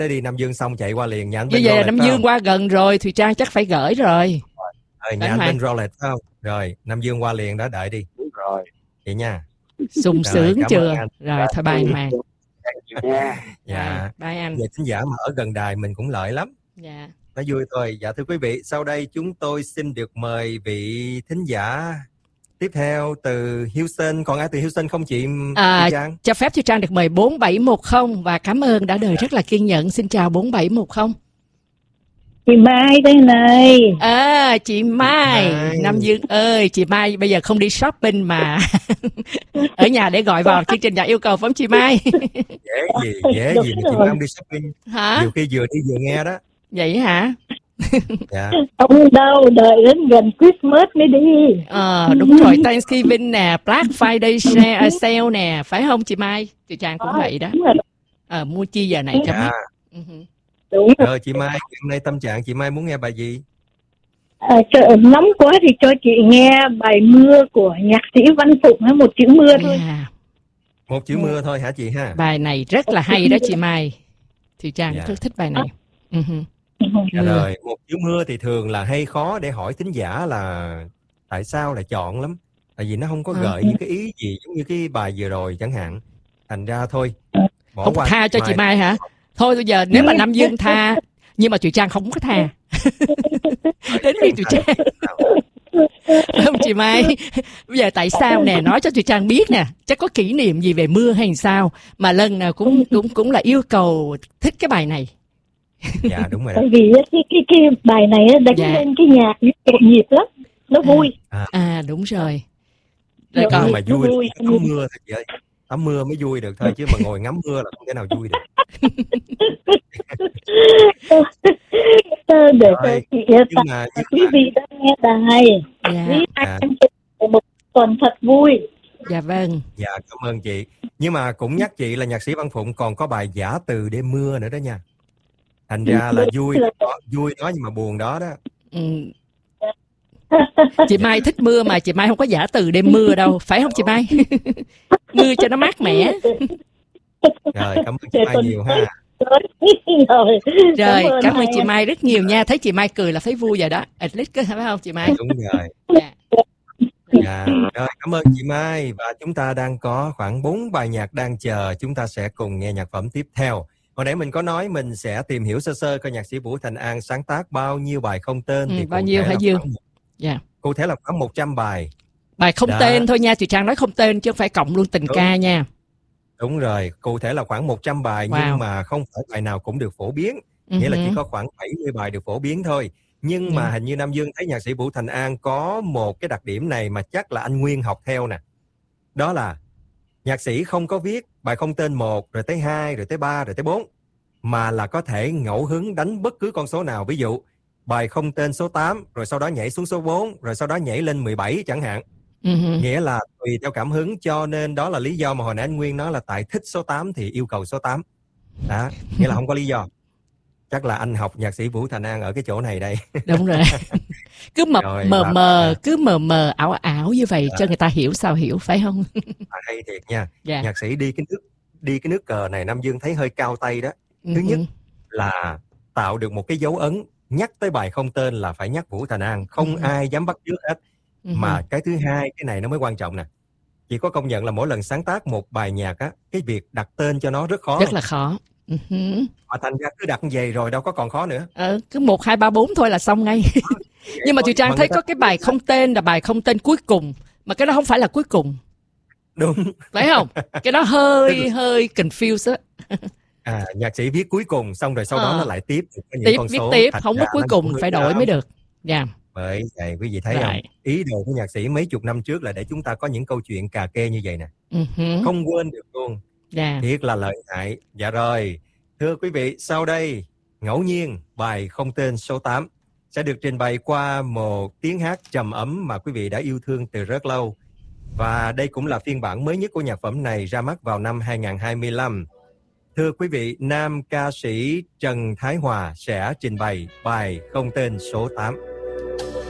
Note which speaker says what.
Speaker 1: tới đi, Nam Dương xong chạy qua liền. Nhà anh
Speaker 2: Như
Speaker 1: bên
Speaker 2: vậy là
Speaker 1: Rolex
Speaker 2: Nam Dương qua gần rồi, Thùy Trang chắc phải gửi rồi.
Speaker 1: nhà anh bên Rolex phải không? Rồi, Nam Dương qua liền đó, đợi đi.
Speaker 3: Đúng rồi.
Speaker 1: Vậy nha.
Speaker 2: Sung sướng chưa? Rồi, thôi bye anh Hoàng.
Speaker 1: Dạ.
Speaker 2: Bye anh.
Speaker 1: Về thính giả mà ở gần đài mình cũng lợi lắm.
Speaker 2: Dạ.
Speaker 1: Nó vui thôi. Dạ thưa quý vị, sau đây chúng tôi xin được mời vị thính giả tiếp theo từ Houston. Còn ai từ Houston không chị Trang?
Speaker 2: Cho phép chị Trang được mời 4710 và cảm ơn đã đời rất là kiên nhẫn. Xin chào 4710.
Speaker 4: Chị Mai đây này.
Speaker 2: Chị Mai. Nam Dương ơi, chị Mai bây giờ không đi shopping mà ở nhà để gọi vào chương trình Nhạc Yêu Cầu, phải không chị Mai?
Speaker 1: Dễ gì mà chị Mai không đi shopping.
Speaker 2: Hả?
Speaker 1: Nhiều khi vừa đi vừa nghe đó.
Speaker 2: Vậy hả?
Speaker 4: Dạ. Không đâu, đợi đến gần Christmas mới đi.
Speaker 2: Đúng rồi, Thanksgiving nè, Black Friday sale nè, phải không chị Mai? Chị Trang cũng vậy đó. Mua chi giờ này cho biết.
Speaker 4: Đúng
Speaker 1: rồi chị Mai, hôm nay tâm trạng chị Mai muốn nghe bài gì?
Speaker 4: Trời nóng quá thì cho chị nghe bài Mưa của nhạc sĩ Văn Phụng, một chữ mưa thôi.
Speaker 1: Một chữ mưa thôi hả chị ha?
Speaker 2: Bài này rất là hay đó chị Mai. Thì Trang rất thích bài này.
Speaker 1: Rồi, một chữ mưa thì thường là hay khó để hỏi thính giả là tại sao lại chọn lắm. Tại vì nó không có gợi những cái ý gì giống như cái bài vừa rồi chẳng hạn. Thành ra thôi, bỏ
Speaker 2: không
Speaker 1: qua
Speaker 2: tha cho chị Mai hả? Thôi bây giờ nếu mà Nam Dương tha, nhưng mà Thùy Trang không có tha. Đến khi Thùy Trang không chị Mai, bây giờ tại sao nè, nói cho Thùy Trang biết nè, chắc có kỷ niệm gì về mưa hay sao mà lần nào cũng là yêu cầu thích cái bài này.
Speaker 1: Dạ đúng rồi đó.
Speaker 4: Tại vì cái bài này đánh lên cái nhạc nhộn nhịp lắm, nó vui.
Speaker 2: Đúng rồi.
Speaker 1: Rồi còn mà vui có mưa thôi chị ơi. Tắm mưa mới vui được thôi, chứ mà ngồi ngắm mưa là không thể nào vui được.
Speaker 4: Để cho chị quý vị đã nghe đài. Một tuần thật vui.
Speaker 2: Dạ vâng.
Speaker 1: Dạ cảm ơn chị. Nhưng mà cũng nhắc chị là nhạc sĩ Văn Phụng còn có bài Giả Từ Đêm Mưa nữa đó nha. Thành ra là vui đó nhưng mà buồn đó đó.
Speaker 2: Chị Mai thích mưa mà chị Mai không có giả từ đêm mưa đâu, phải không chị Mai? Mưa cho nó mát mẻ.
Speaker 1: Rồi, cảm ơn chị Mai nhiều ha.
Speaker 2: Rồi, cảm ơn chị Mai rất nhiều nha. Thấy chị Mai cười là thấy vui rồi đó. At least phải không chị Mai?
Speaker 1: Đúng rồi. Dạ. Rồi, cảm ơn chị Mai. Và chúng ta đang có khoảng 4 bài nhạc đang chờ. Chúng ta sẽ cùng nghe nhạc phẩm tiếp theo. Hồi nãy mình có nói mình sẽ tìm hiểu sơ sơ coi nhạc sĩ Vũ Thành An sáng tác bao nhiêu bài không tên. Thì
Speaker 2: bao nhiêu hả Dương?
Speaker 1: Cụ thể là khoảng 100 bài.
Speaker 2: Bài không tên thôi nha, chị Trang nói không tên chứ không phải cộng luôn tình ca nha.
Speaker 1: Đúng rồi, cụ thể là khoảng 100 bài nhưng mà không phải bài nào cũng được phổ biến. Nghĩa là chỉ có khoảng 70 bài được phổ biến thôi. Nhưng mà hình như Nam Dương thấy nhạc sĩ Vũ Thành An có một cái đặc điểm này mà chắc là anh Nguyên học theo nè. Đó là nhạc sĩ không có viết bài không tên 1, rồi tới 2, rồi tới 3, rồi tới 4. Mà là có thể ngẫu hứng đánh bất cứ con số nào. Ví dụ bài không tên số 8, rồi sau đó nhảy xuống số 4, rồi sau đó nhảy lên 17 chẳng hạn. Nghĩa là tùy theo cảm hứng, cho nên đó là lý do mà hồi nãy anh Nguyên nói là tại thích số 8 thì yêu cầu số 8. Đó, nghĩa là không có lý do. Chắc là anh học nhạc sĩ Vũ Thành An ở cái chỗ này đây.
Speaker 2: Đúng rồi. Cứ mờ mờ ảo ảo như vậy cho người ta hiểu sao hiểu, phải không?
Speaker 1: Hay thiệt nha. Nhạc sĩ đi cái nước cờ này Nam Dương thấy hơi cao tay đó. Thứ nhất là tạo được một cái dấu ấn, nhắc tới bài không tên là phải nhắc Vũ Thành An, không ai dám bắt chước hết. Mà cái thứ hai, cái này nó mới quan trọng nè. Chị có công nhận là mỗi lần sáng tác một bài nhạc á, cái việc đặt tên cho nó rất khó.
Speaker 2: Rất là khó.
Speaker 1: Mà thành ra cứ đặt như vậy rồi đâu có còn khó nữa.
Speaker 2: Cứ 1, 2, 3, 4 thôi là xong ngay. Nhưng mà chị Trang thấy có cái bài không tên là bài không tên cuối cùng, mà cái đó không phải là cuối cùng.
Speaker 1: Đúng.
Speaker 2: Phải không? Cái đó hơi confused á.
Speaker 1: Nhạc sĩ viết cuối cùng xong rồi sau đó nó lại tiếp
Speaker 2: những con số. Tiếp, không có cuối cùng, phải đổi mới được.
Speaker 1: Bởi vậy quý vị thấy không? Ý đồ của nhạc sĩ mấy chục năm trước là để chúng ta có những câu chuyện cà kê như vậy nè. Không quên được luôn. Thiệt là lợi hại. Dạ rồi. Thưa quý vị, sau đây ngẫu nhiên bài không tên số 8 sẽ được trình bày qua một tiếng hát trầm ấm mà quý vị đã yêu thương từ rất lâu. Và đây cũng là phiên bản mới nhất của nhạc phẩm này, ra mắt vào năm 2025. Thưa quý vị, nam ca sĩ Trần Thái Hòa sẽ trình bày bài không tên số 8.